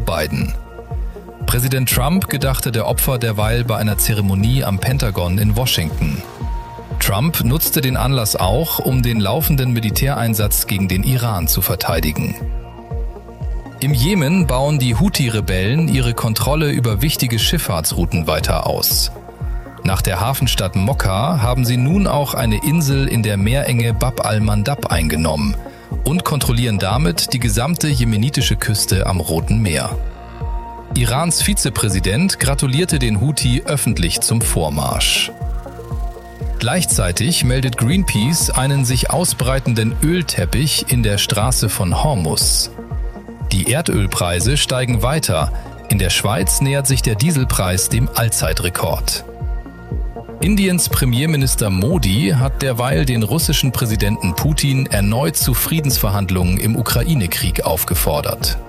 Biden. Präsident Trump gedachte der Opfer derweil bei einer Zeremonie am Pentagon in Washington. Trump nutzte den Anlass auch, um den laufenden Militäreinsatz gegen den Iran zu verteidigen. Im Jemen bauen die Houthi-Rebellen ihre Kontrolle über wichtige Schifffahrtsrouten weiter aus. Nach der Hafenstadt Mokka haben sie nun auch eine Insel in der Meerenge Bab al-Mandab eingenommen und kontrollieren damit die gesamte jemenitische Küste am Roten Meer. Irans Vizepräsident gratulierte den Houthi öffentlich zum Vormarsch. Gleichzeitig meldet Greenpeace einen sich ausbreitenden Ölteppich in der Straße von Hormuz. Die Erdölpreise steigen weiter. In der Schweiz nähert sich der Dieselpreis dem Allzeitrekord. Indiens Premierminister Modi hat derweil den russischen Präsidenten Putin erneut zu Friedensverhandlungen im Ukraine-Krieg aufgefordert.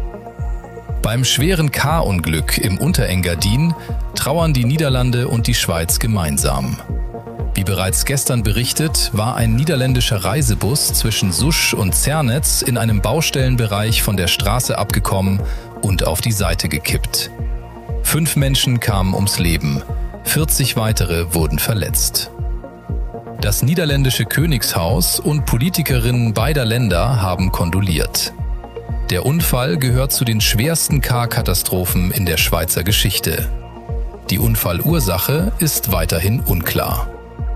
Beim schweren K-Unglück im Unterengadin trauern die Niederlande und die Schweiz gemeinsam. Wie bereits gestern berichtet, war ein niederländischer Reisebus zwischen Susch und Zernez in einem Baustellenbereich von der Straße abgekommen und auf die Seite gekippt. 5 Menschen kamen ums Leben, 40 weitere wurden verletzt. Das niederländische Königshaus und Politikerinnen beider Länder haben kondoliert. Der Unfall gehört zu den schwersten K-Katastrophen in der Schweizer Geschichte. Die Unfallursache ist weiterhin unklar.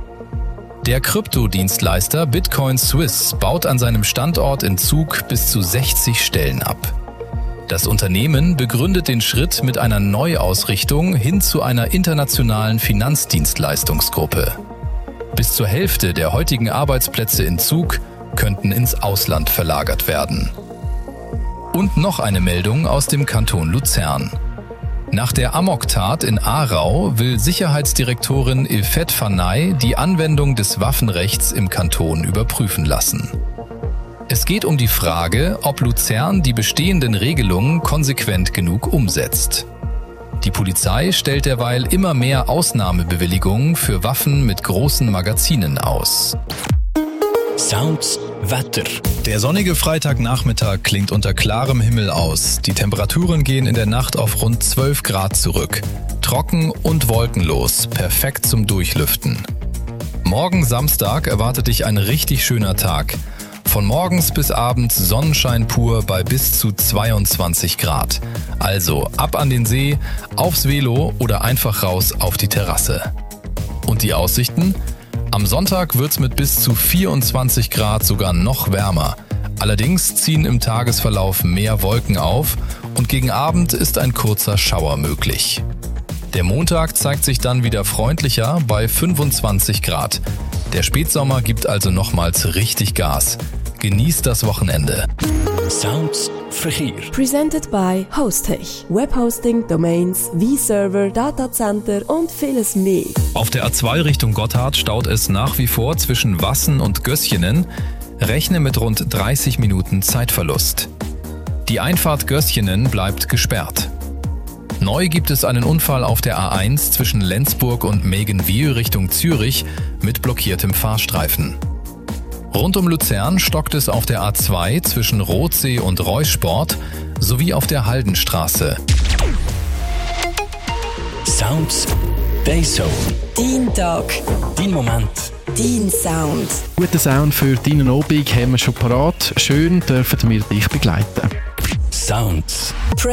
Der Kryptodienstleister Bitcoin Swiss baut an seinem Standort in Zug bis zu 60 Stellen ab. Das Unternehmen begründet den Schritt mit einer Neuausrichtung hin zu einer internationalen Finanzdienstleistungsgruppe. Bis zur Hälfte der heutigen Arbeitsplätze in Zug könnten ins Ausland verlagert werden. Und noch eine Meldung aus dem Kanton Luzern. Nach der Amoktat in Aarau will Sicherheitsdirektorin Ilfet Fanay die Anwendung des Waffenrechts im Kanton überprüfen lassen. Es geht um die Frage, ob Luzern die bestehenden Regelungen konsequent genug umsetzt. Die Polizei stellt derweil immer mehr Ausnahmebewilligungen für Waffen mit großen Magazinen aus. Sounds Wetter. Der sonnige Freitagnachmittag klingt unter klarem Himmel aus. Die Temperaturen gehen in der Nacht auf rund 12 Grad zurück. Trocken und wolkenlos, perfekt zum Durchlüften. Morgen Samstag erwartet dich ein richtig schöner Tag. Von morgens bis abends Sonnenschein pur bei bis zu 22 Grad. Also ab an den See, aufs Velo oder einfach raus auf die Terrasse. Und die Aussichten? Am Sonntag wird's mit bis zu 24 Grad sogar noch wärmer. Allerdings ziehen im Tagesverlauf mehr Wolken auf und gegen Abend ist ein kurzer Schauer möglich. Der Montag zeigt sich dann wieder freundlicher bei 25 Grad. Der Spätsommer gibt also nochmals richtig Gas. Genießt das Wochenende. Sounds Verkehr. Presented by Hostech. Webhosting, Domains, V-Server, Datacenter und vieles mehr. Auf der A2 Richtung Gotthard staut es nach wie vor zwischen Wassen und Gößchenen. Rechne mit rund 30 Minuten Zeitverlust. Die Einfahrt Gößchenen bleibt gesperrt. Neu gibt es einen Unfall auf der A1 zwischen Lenzburg und Megenwil Richtung Zürich mit blockiertem Fahrstreifen. Rund um Luzern stockt es auf der A2 zwischen Rothsee und Reusport sowie auf der Haldenstraße. Sounds Dayzone. Dein Tag. Dein Moment. Dein Sound. Guten Sound für deinen Abend haben wir schon parat. Schön dürfen wir dich begleiten. Sounds.